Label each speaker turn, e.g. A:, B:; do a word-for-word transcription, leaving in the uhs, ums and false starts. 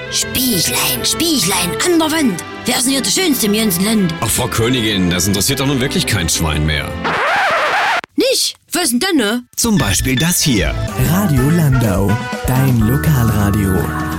A: Spieglein, Spieglein, an der Wand. Wer ist denn hier der Schönste im ganzen Land?
B: Ach, Frau Königin, das interessiert doch nun wirklich kein Schwein mehr.
A: Nicht? Was denn denn, ne?
C: Zum Beispiel das hier.
D: Radio Landau, dein Lokalradio.